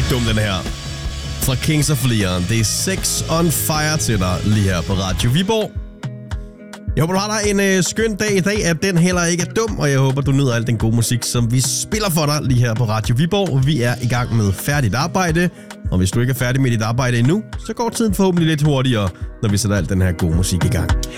ikke dum, den her. Fra Kings of Leon. Det er Sex on Fire til dig lige her på Radio Viborg. Jeg håber, du har dig en skøn dag i dag, at den heller ikke er dum, og jeg håber, du nyder al den gode musik, som vi spiller for dig lige her på Radio Viborg. Vi er i gang med færdigt arbejde, og hvis du ikke er færdig med dit arbejde endnu, så går tiden forhåbentlig lidt hurtigere, når vi sætter al den her gode musik i gang.